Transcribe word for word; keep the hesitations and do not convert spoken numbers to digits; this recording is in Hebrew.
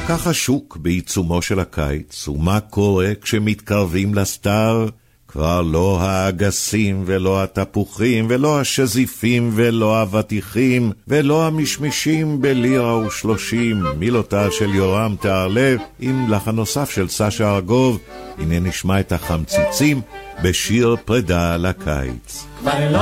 כך השוק בעיצומו של הקיץ, ומה קורה כשמתקרבים לסתר? כבר לא האגסים ולא התפוחים ולא השזיפים ולא הבטיחים ולא המשמישים בלירה ושלושים. מילותיו של יורם תהרלב עם לחן נוסף של סשה ארגוב. הנה נשמע את החמציצים בשיר פרידה לקיץ.